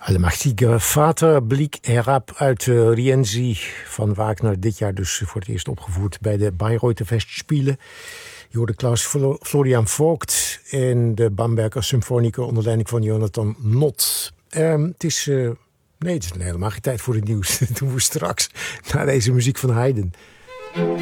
Allmächtige Vater blik herab uit Rienzi van Wagner. Dit jaar dus voor het eerst opgevoerd bij de Bayreuther Festspiele. Je hoorde Klaus Florian Vogt en de Bamberger Symfoniker onder leiding van Jonathan Nott. Het is helemaal geen tijd voor het nieuws. Dat doen we straks na deze muziek van Haydn.